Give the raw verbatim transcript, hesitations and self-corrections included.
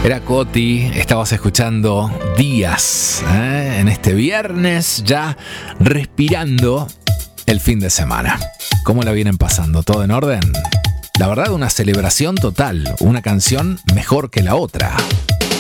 Era Coti, estabas escuchando Días, ¿eh? En este viernes ya respirando el fin de semana. ¿Cómo la vienen pasando? ¿Todo en orden? La verdad, una celebración total, una canción mejor que la otra.